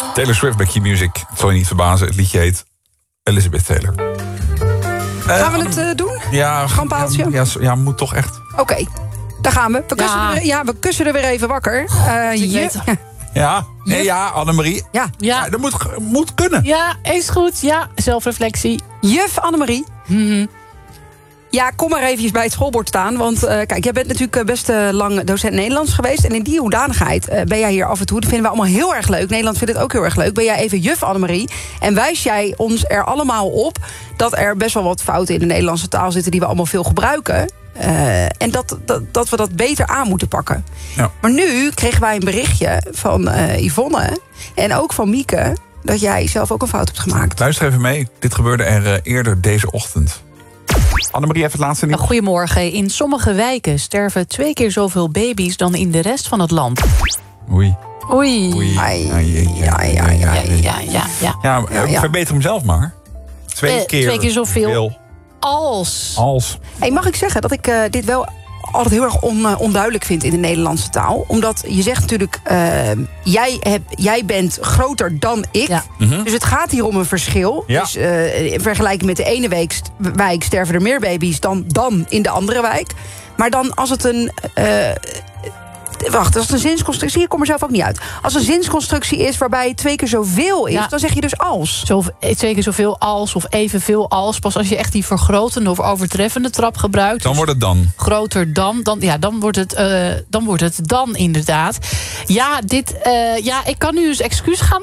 Taylor Swift bij Key Music. Het zal je niet verbazen, het liedje heet Elizabeth Taylor. Gaan we het doen? Ja, Schandpaaltje? Ja, moet toch echt. Oké, daar gaan we. We kussen er weer even wakker. Ja, Annemarie. Ja. Dat moet kunnen. Ja, is goed. Ja, zelfreflectie. Juf Annemarie. Ja, kom maar eventjes bij het schoolbord staan. Want kijk, jij bent natuurlijk best lang docent Nederlands geweest. En in die hoedanigheid ben jij hier af en toe. Dat vinden we allemaal heel erg leuk. Nederland vindt het ook heel erg leuk. Ben jij even juf Annemarie. En wijs jij ons er allemaal op dat er best wel wat fouten in de Nederlandse taal zitten die we allemaal veel gebruiken. En dat we dat beter aan moeten pakken. Ja. Maar nu kregen wij een berichtje van Yvonne en ook van Mieke dat jij zelf ook een fout hebt gemaakt. Luister even mee. Dit gebeurde er eerder deze ochtend. Annemarie, even het laatste nieuws. Goedemorgen. In sommige wijken sterven 2 keer zoveel baby's dan in de rest van het land. Oei. Ja. Verbeter hem zelf maar. 2 keer zoveel als. Hey, mag ik zeggen dat ik dit wel altijd heel erg onduidelijk vind in de Nederlandse taal. Omdat je zegt natuurlijk, jij bent groter dan ik. Ja. Dus het gaat hier om een verschil. Ja. Dus in vergelijking met de ene wijk sterven er meer baby's dan in de andere wijk. Maar dan als het een... Wacht, als het een zinsconstructie... Ik kom er zelf ook niet uit. Als een zinsconstructie is waarbij 2 keer zoveel is... dan zeg je dus als. 2 keer zoveel als of evenveel als. Pas als je echt die vergrotende of overtreffende trap gebruikt. Dan wordt het dan. Groter dan wordt het dan inderdaad. Ja, ik kan nu eens excuus gaan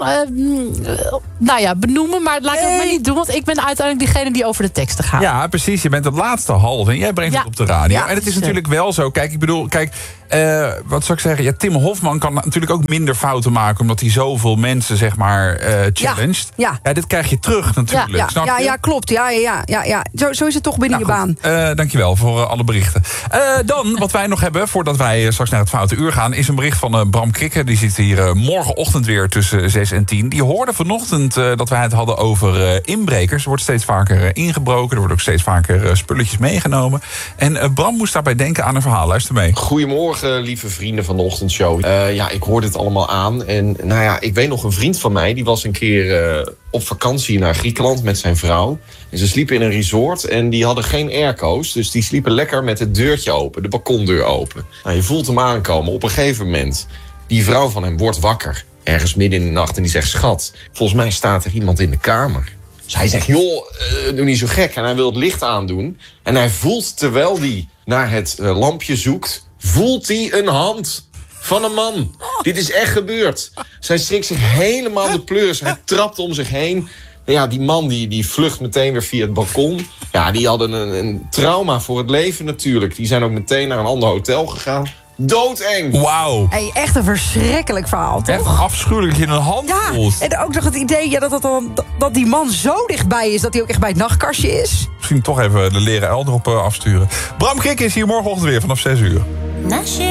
benoemen... maar laat ik dat maar niet doen... want ik ben uiteindelijk degene die over de teksten gaat. Ja, precies. Je bent het laatste half en jij brengt het op de radio. Ja, en het is natuurlijk wel zo. Kijk, ik bedoel... wat zou ik zeggen? Ja, Tim Hofman kan natuurlijk ook minder fouten maken... omdat hij zoveel mensen, zeg maar, challenged. Ja, dit krijg je terug natuurlijk. Snap je? Ja, klopt. Ja. Zo is het toch binnen je baan. Dankjewel voor alle berichten. Dan, wat wij nog hebben, voordat wij straks naar het Foute Uur gaan... is een bericht van Bram Krikke. Die zit hier morgenochtend weer tussen 6 en 10. Die hoorde vanochtend dat wij het hadden over inbrekers. Er wordt steeds vaker ingebroken. Er worden ook steeds vaker spulletjes meegenomen. En Bram moest daarbij denken aan een verhaal. Luister mee. Goedemorgen, lieve vrienden van de ochtendshow. Ik hoor dit allemaal aan. En ik weet nog een vriend van mij... die was een keer op vakantie naar Griekenland met zijn vrouw. En ze sliepen in een resort en die hadden geen airco's. Dus die sliepen lekker met het deurtje open, de balkondeur open. Je voelt hem aankomen. Op een gegeven moment, die vrouw van hem wordt wakker. Ergens midden in de nacht en die zegt... Schat, volgens mij staat er iemand in de kamer. Dus hij zegt, joh, doe niet zo gek. En hij wil het licht aandoen. En hij voelt, terwijl hij naar het lampje zoekt... voelt hij een hand van een man. Dit is echt gebeurd. Zij schrikt zich helemaal de pleurs. Hij trapt om zich heen. Ja, die man die vlucht meteen weer via het balkon. Ja, die hadden een trauma voor het leven natuurlijk. Die zijn ook meteen naar een ander hotel gegaan. Doodeng. Wauw. Hey, echt een verschrikkelijk verhaal, toch? Echt afschuwelijk dat je een hand voelt. En ook nog het idee dat die man zo dichtbij is... dat hij ook echt bij het nachtkastje is. Misschien toch even de leren uil erop afsturen. Bram Krikke is hier morgenochtend weer vanaf 6 uur.